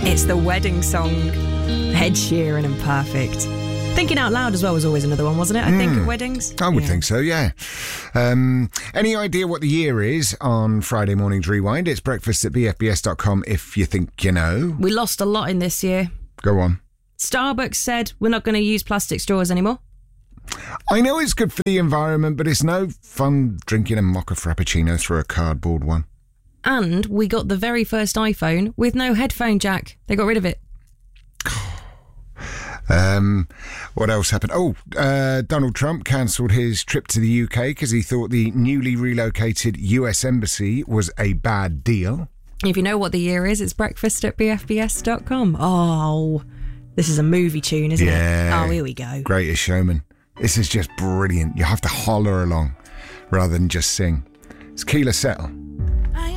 It's the wedding song. Ed Sheeran and Perfect. Thinking Out Loud as well was always another one, wasn't it? I think at weddings. I would think so, yeah. Any idea what the year is on Friday Morning's Rewind? It's breakfast at bfbs.com if you think you know. We lost a lot in this year. Go on. Starbucks said we're not going to use plastic straws anymore. I know it's good for the environment, but it's no fun drinking a mocha frappuccino through a cardboard one. And we got the very first iPhone with no headphone jack. They got rid of it. What else happened? Donald Trump cancelled his trip to the UK because he thought the newly relocated US Embassy was a bad deal. If you know what the year is, it's breakfast at bfbs.com. Oh, this is a movie tune, isn't it? Oh, here we go. Greatest Showman. This is just brilliant. You have to holler along rather than just sing. It's Keela Settle.